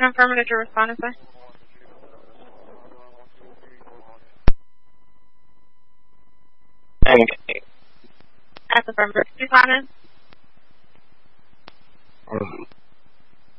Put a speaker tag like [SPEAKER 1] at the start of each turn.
[SPEAKER 1] affirmative to respond, sir.
[SPEAKER 2] Okay.
[SPEAKER 1] That's affirmative. Responding.